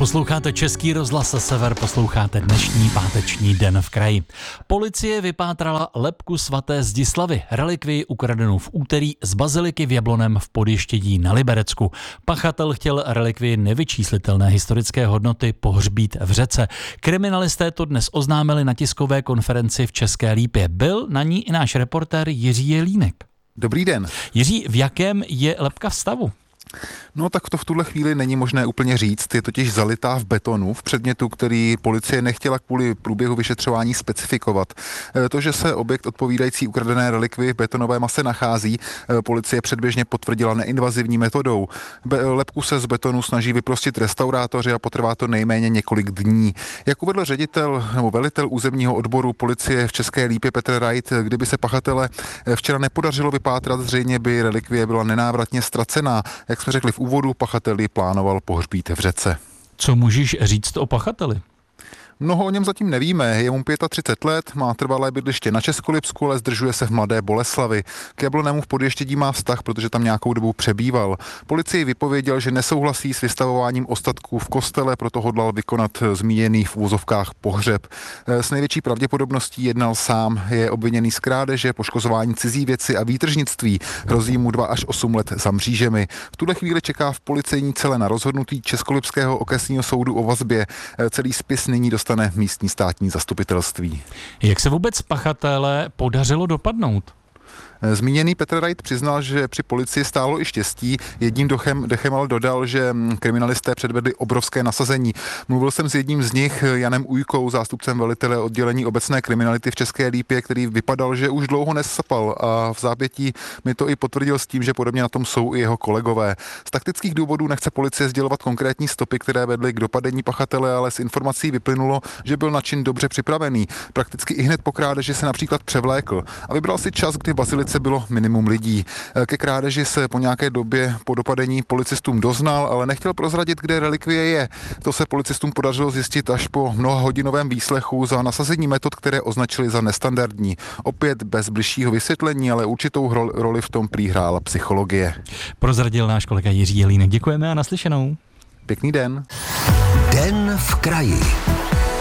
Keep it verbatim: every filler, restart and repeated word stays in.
Posloucháte Český rozhlas Sever, posloucháte dnešní páteční Den v kraji. Policie vypátrala lebku svaté Zdislavy, relikvii ukradenou v úterý z baziliky v Jablonem v Podještědí na Liberecku. Pachatel chtěl relikvii nevyčíslitelné historické hodnoty pohřbít v řece. Kriminalisté to dnes oznámili na tiskové konferenci v České Lípě. Byl na ní i náš reportér Jiří Jelínek. Dobrý den. Jiří, v jakém je lebka v stavu? No tak to v tuhle chvíli není možné úplně říct, je totiž zalitá v betonu, v předmětu, který policie nechtěla kvůli průběhu vyšetřování specifikovat. To, že se objekt odpovídající ukradené relikvii v betonové mase nachází, policie předběžně potvrdila neinvazivní metodou. Be- lebku se z betonu snaží vyprostit restaurátoři a potrvá to nejméně několik dní. Jak uvedl ředitel nebo velitel územního odboru policie v České Lípě Petr Wright, kdyby se pachatele včera nepodařilo vypátrat, zřejmě by relikvie byla nenávratně ztracená. Jak jsme řekli v úvodu, pachatel ji plánoval pohřbít v řece. Co můžeš říct o pachateli? Mnoho o něm zatím nevíme. Je mu třicet pět let, má trvalé bydliště na Českolipsku, ale zdržuje se v Mladé Boleslavi. K Jablonému v Podještědí má vztah, protože tam nějakou dobu přebýval. Policii vypověděl, že nesouhlasí s vystavováním ostatků v kostele, proto hodlal vykonat zmíněný v úvozovkách pohřeb. S největší pravděpodobností jednal sám. Je obviněný z krádeže, poškozování cizí věci a výtržnictví. Hrozí mu dva až osm let za mřížemi. V tuhle chvíli čeká v policejní cele na rozhodnutí Českolipského okresního soudu o vazbě. Celý spis nyní dostane místní státní zastupitelství. Jak se vůbec pachatele podařilo dopadnout? Zmíněný Petr Wright přiznal, že při policii stálo i štěstí. Jedním dechem, dechem ale dodal, že kriminalisté předvedli obrovské nasazení. Mluvil jsem s jedním z nich, Janem Ujkou, zástupcem velitele oddělení obecné kriminality v České Lípě, který vypadal, že už dlouho nesapal a v zápětí mi to i potvrdil s tím, že podobně na tom jsou i jeho kolegové. Z taktických důvodů nechce policie sdělovat konkrétní stopy, které vedly k dopadení pachatele, ale z informací vyplynulo, že byl na čin dobře připravený. Prakticky i hned po krádeži se například převlékl a vybral si čas, kdy v bazilice bylo minimum lidí. Ke krádeži se po nějaké době po dopadení policistům doznal, ale nechtěl prozradit, kde relikvie je. To se policistům podařilo zjistit až po mnohahodinovém výslechu za nasazení metod, které označili za nestandardní. Opět bez bližšího vysvětlení, ale určitou roli v tom prý hrála psychologie. Prozradil náš kolega Jiří Jelínek. Děkujeme a naslyšenou. Pěkný den. Den v kraji.